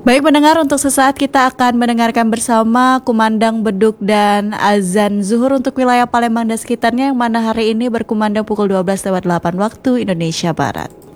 Baik pendengar, untuk sesaat kita akan mendengarkan bersama kumandang beduk dan azan zuhur untuk wilayah Palembang dan sekitarnya, yang mana hari ini berkumandang pukul 12:08 waktu Indonesia Barat.